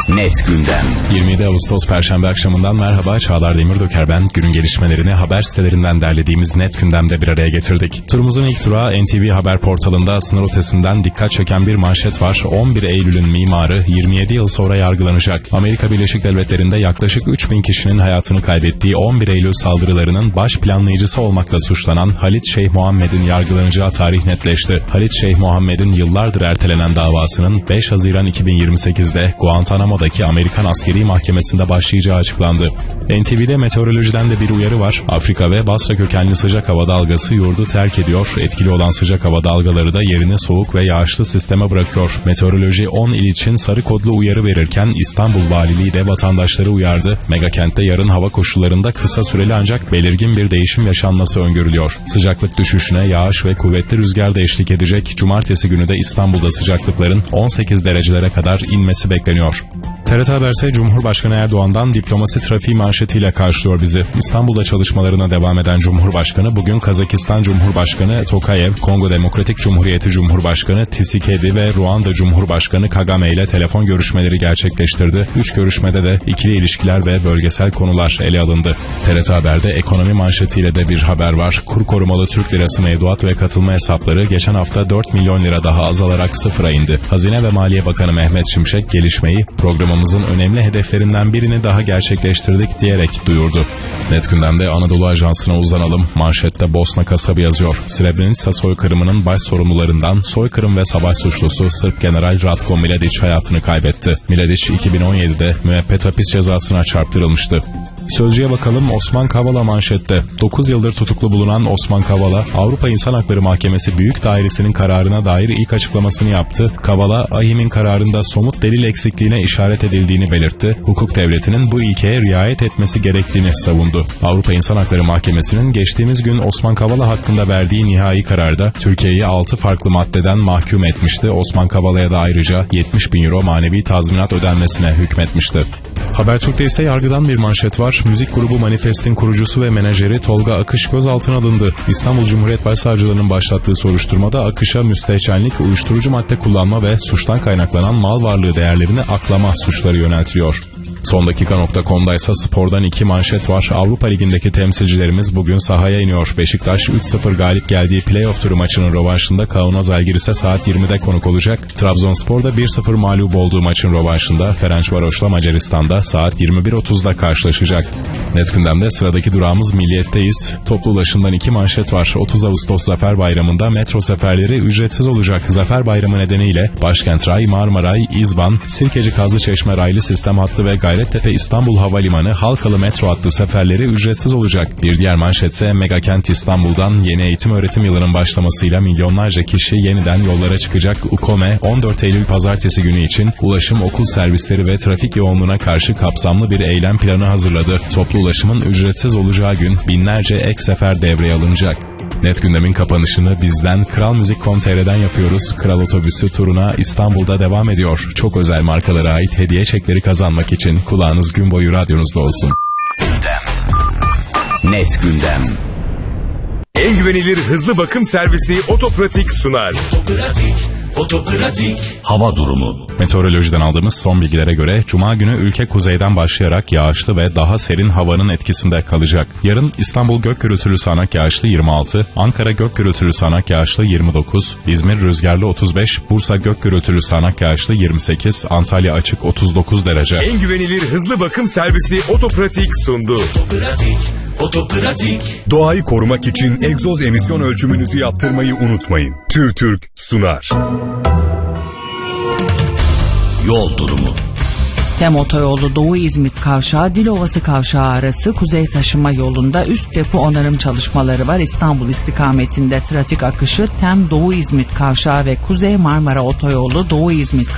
Net Gündem. 27 Ağustos Perşembe akşamından merhaba, Çağlar Demirdöker ben. Günün gelişmelerini haber sitelerinden derlediğimiz Net Gündem'de bir araya getirdik. Turumuzun ilk durağı NTV Haber portalında sınır ötesinden dikkat çeken bir manşet var. 11 Eylül'ün mimarı 27 yıl sonra yargılanacak. Amerika Birleşik Devletleri'nde yaklaşık 3000 kişinin hayatını kaybettiği 11 Eylül saldırılarının baş planlayıcısı olmakla suçlanan Halit Şeyh Muhammed'in yargılanacağı tarih netleşti. Halit Şeyh Muhammed'in yıllardır ertelenen davasının 5 Haziran 2028'de Guantanamo'daki Amerikan Askeri Mahkemesi'nde başlayacağı açıklandı. NTV'de meteorolojiden de bir uyarı var. Afrika ve Basra kökenli sıcak hava dalgası yurdu terk ediyor. Etkili olan sıcak hava dalgaları da yerini soğuk ve yağışlı sisteme bırakıyor. Meteoroloji 10 il için sarı kodlu uyarı verirken İstanbul Valiliği de vatandaşları uyardı. Megakentte yarın hava koşullarında kısa süreli ancak belirgin bir değişim yaşanması öngörülüyor. Sıcaklık düşüşüne yağış ve kuvvetli rüzgar da eşlik edecek. Cumartesi günü de İstanbul'da sıcaklıkların 18 derecelere kadar inmesi bekleniyor. TRT Haber'se Cumhurbaşkanı Erdoğan'dan diplomasi trafiği manşetiyle karşılıyor bizi. İstanbul'da çalışmalarına devam eden Cumhurbaşkanı bugün Kazakistan Cumhurbaşkanı Tokayev, Kongo Demokratik Cumhuriyeti Cumhurbaşkanı Tshisekedi ve Ruanda Cumhurbaşkanı Kagame ile telefon görüşmeleri gerçekleştirdi. 3 görüşmede de ikili ilişkiler ve bölgesel konular ele alındı. TRT Haber'de ekonomi manşetiyle de bir haber var. Kur korumalı Türk lirası mevduat ve katılma hesapları geçen hafta 4 milyon lira daha azalarak sıfıra indi. Hazine ve Maliye Bakanı Mehmet Şimşek gelişmeyi programımızın önemli hedeflerinden birini daha gerçekleştirdik diyerek duyurdu. Net Gündem'de Anadolu Ajansı'na uzanalım. Manşette Bosna kasabı yazıyor. Srebrenica soykırımının baş sorumlularından soykırım ve savaş suçlusu Sırp General Ratko Mladić hayatını kaybetti. Mladić 2017'de müebbet hapis cezasına çarptırılmıştı. Sözcü'ye bakalım. Osman Kavala manşette. 9 yıldır tutuklu bulunan Osman Kavala, Avrupa İnsan Hakları Mahkemesi Büyük Dairesi'nin kararına dair ilk açıklamasını yaptı. Kavala, AİHM'in kararında somut delil eksikliğine işaret edildiğini belirtti. Hukuk devletinin bu ilkeye riayet etmesi gerektiğini savundu. Avrupa İnsan Hakları Mahkemesi'nin geçtiğimiz gün Osman Kavala hakkında verdiği nihai kararda Türkiye'yi 6 farklı maddeden mahkum etmişti. Osman Kavala'ya da ayrıca 70 bin euro manevi tazminat ödenmesine hükmetmişti. Habertürk'te ise yargıdan bir manşet var. Müzik grubu Manifest'in kurucusu ve menajeri Tolga Akış gözaltına alındı. İstanbul Cumhuriyet Başsavcılığı'nın başlattığı soruşturmada Akış'a müstehcenlik, uyuşturucu madde kullanma ve suçtan kaynaklanan mal varlığı değerlerini aklama suçları yöneltiliyor. Sondakika.com'da ise spordan 2 manşet var. Avrupa Ligi'ndeki temsilcilerimiz bugün sahaya iniyor. Beşiktaş 3-0 galip geldiği playoff turu maçının rövanşında Kaunas Žalgiris'e saat 20'de konuk olacak. Trabzonspor'da 1-0 mağlup olduğu maçın rövanşında Ferencvaros'la Macaristan'da saat 21.30'da karşılaşacak. Net Gündem'de sıradaki durağımız Milliyet'teyiz. Toplu ulaşımdan 2 manşet var. 30 Ağustos Zafer Bayramı'nda metro seferleri ücretsiz olacak. Zafer Bayramı nedeniyle Başkent Ray, Marmaray, İzban, Sirkeci Kazlıçeşme raylı sistem hattı ve Gayrettepe İstanbul Havalimanı halkalı metro hattı seferleri ücretsiz olacak. Bir diğer manşetse Megakent İstanbul'dan yeni eğitim öğretim yılının başlamasıyla milyonlarca kişi yeniden yollara çıkacak. UKOME 14 Eylül Pazartesi günü için ulaşım, okul servisleri ve trafik yoğunluğuna karşı kapsamlı bir eylem planı hazırladı. Toplu ulaşımın ücretsiz olacağı gün binlerce ek sefer devreye alınacak. Net Gündem'in kapanışını bizden kralmuzik.com.tr'den yapıyoruz. Kral Otobüsü turuna İstanbul'da devam ediyor. Çok özel markalara ait hediye çekleri kazanmak için kulağınız gün boyu radyonuzda olsun. Gündem. Net Gündem. En güvenilir hızlı bakım servisi Otopratik sunar. Otopratik. Hava durumu. Meteorolojiden aldığımız son bilgilere göre Cuma günü ülke kuzeyden başlayarak yağışlı ve daha serin havanın etkisinde kalacak. Yarın İstanbul gök gürültülü sağanak yağışlı 26, Ankara gök gürültülü sağanak yağışlı 29, İzmir rüzgarlı 35, Bursa gök gürültülü sağanak yağışlı 28, Antalya açık 39 derece. En güvenilir hızlı bakım servisi Otopratik sundu. Otopratik. Doğayı korumak için egzoz emisyon ölçümünüzü yaptırmayı unutmayın. TÜRTÜRK sunar. Yol durumu. TEM Otoyolu Doğu İzmit Kavşağı Dilovası Kavşağı arası kuzey taşıma yolunda üst depo onarım çalışmaları var. İstanbul istikametinde trafik akışı TEM Doğu İzmit Kavşağı ve Kuzey Marmara Otoyolu Doğu İzmit